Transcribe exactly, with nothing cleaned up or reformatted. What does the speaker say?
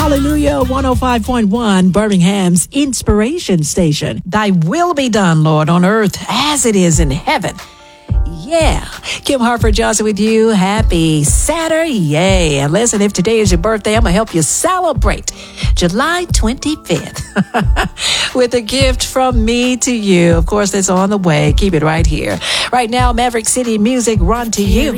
Hallelujah, one oh five point one, Birmingham's inspiration station. Thy will be done, Lord, on earth as it is in heaven. Yeah. Kim Harper Johnson with you. Happy Saturday. Yay. And listen, if today is your birthday, I'm going to help you celebrate July twenty-fifth with a gift from me to you. Of course, that's on the way. Keep it right here. Right now, Maverick City Music, run to you.